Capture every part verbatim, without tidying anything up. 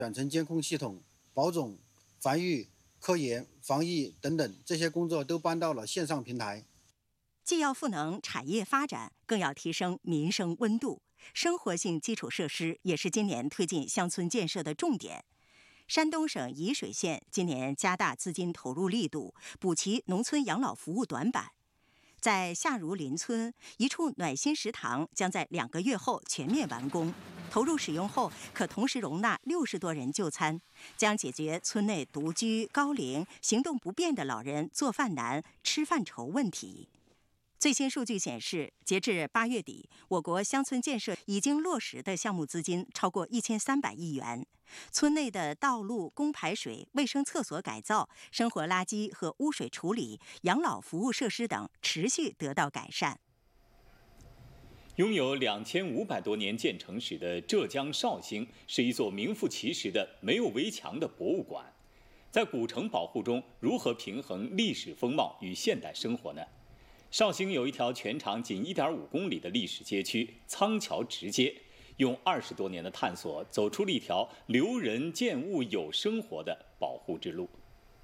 远程监控系统、保种、繁育、科研、防疫等等这些工作都搬到了线上平台。 既要赋能产业发展，更要提升民生温度。生活性基础设施也是今年推进乡村建设的重点。山东省沂水县今年加大资金投入力度，补齐农村养老服务短板。在夏如林村，一处暖心食堂将在两个月后全面完工。投入使用后，可同时容纳六十多人就餐，将解决村内独居、高龄、行动不便的老人做饭难、吃饭愁问题。最新数据显示，截至八月底，我国乡村建设已经落实的项目资金超过一千三百亿元。村内的道路、供排水、卫生厕所改造、生活垃圾和污水处理、养老服务设施等持续得到改善。 拥有两千五百多年建成史的浙江绍兴是一座名副其实的没有围墙的博物馆。在古城保护中，如何平衡历史风貌与现代生活呢？绍兴有一条全长仅 一点五公里的历史街区——仓桥直街，用二十多年的探索，走出了一条留人见物有生活的保护之路。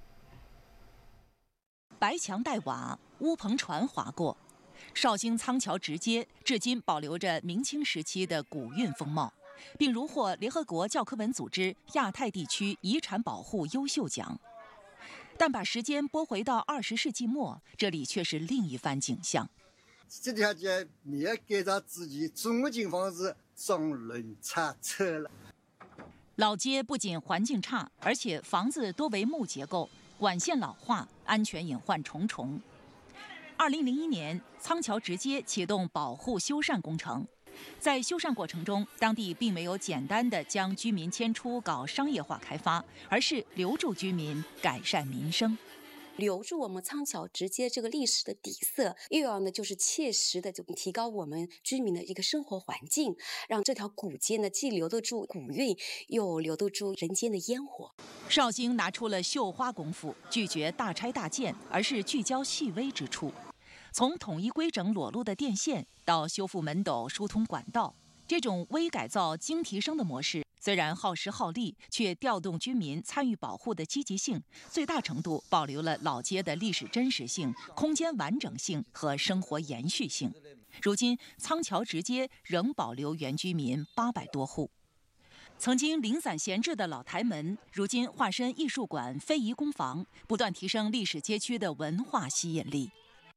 白墙带瓦，乌篷船划过，绍兴仓桥直街至今保留着明清时期的古韵风貌，并荣获联合国教科文组织亚太地区遗产保护优秀奖。但把时间拨回到二十世纪末，这里却是另一番景象。 这条街没有改造之前，中景房子装轮叉车了。 老街不仅环境差，而且房子多为木结构，管线老化，安全隐患重重。二零零一年，仓桥直街启动保护修缮工程。在修缮过程中，当地并没有简单的将居民迁出搞商业化开发，而是留住居民，改善民生。 留住我们仓桥直街这个历史的底色，又要呢就是切实的提高我们居民的一个生活环境，让这条古街呢既留得住古韵，又留得住人间的烟火。 绍兴拿出了绣花功夫，拒绝大拆大建，而是聚焦细微之处。从统一规整裸露的电线到修复门斗、疏通管道，这种微改造精提升的模式，虽然耗时耗力，却调动居民参与保护的积极性，最大程度保留了老街的历史真实性、空间完整性和生活延续性。如今，仓桥直街仍保留原居民八百多户。曾经零散闲置的老台门，如今化身艺术馆、非遗工坊，不断提升历史街区的文化吸引力。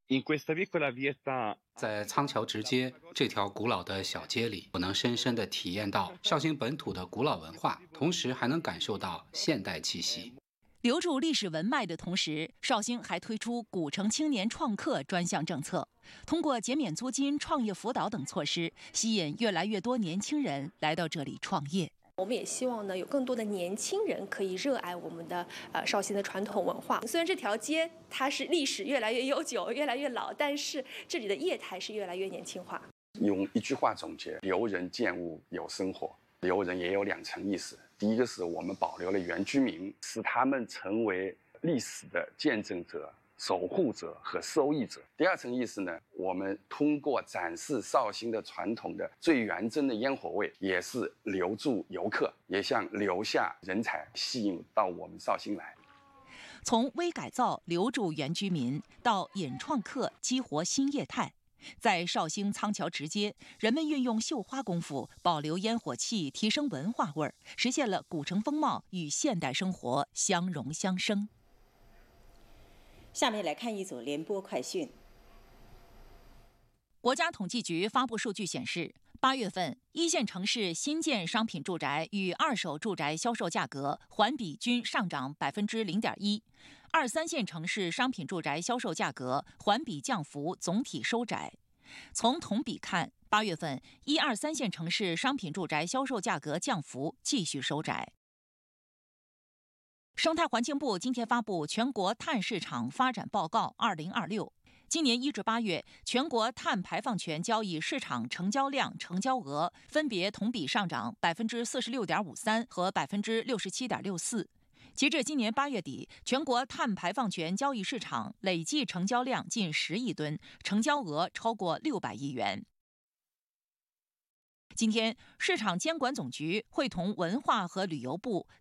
在仓桥直街这条古老的小街里，我能深深地体验到绍兴本土的古老文化，同时还能感受到现代气息。 留住历史文脉的同时，绍兴还推出古城青年创客专项政策，通过减免租金、创业辅导等措施，吸引越来越多年轻人来到这里创业。 我们也希望呢，有更多的年轻人可以热爱我们的呃绍兴的传统文化。虽然这条街它是历史越来越悠久、越来越老，但是这里的业态是越来越年轻化。 用一句话总结：留人见物有生活。留人也有两层意思，第一个是我们保留了原居民，使他们成为历史的见证者、守护者和受益者。第二层意思呢，我们通过展示绍兴的传统的最原真的烟火味，也是留住游客，也像留下人才，吸引到我们绍兴来。 从微改造留住原居民，到引创客激活新业态，在绍兴仓桥直街，人们运用绣花功夫，保留烟火气，提升文化味儿，实现了古城风貌与现代生活相融相生。 下面来看一组联播快讯。 国家统计局发布数据显示，八月份一线城市新建商品住宅与二手住宅销售价格环比均上涨百分之零点一，二三线城市商品住宅销售价格环比降幅总体收窄。从同比看，八月份一二三线城市商品住宅销售价格降幅继续收窄。生态环境部今天发布《全国碳市场发展报告二零二六》，今年一至八月，全国碳排放权交易市场成交量、成交额分别同比上涨百分之四十六点五三和百分之六十七点六四。截至今年八月底，全国碳排放权交易市场累计成交量近十亿吨，成交额超过六百亿元。 今天，市场监管总局会同文化和旅游部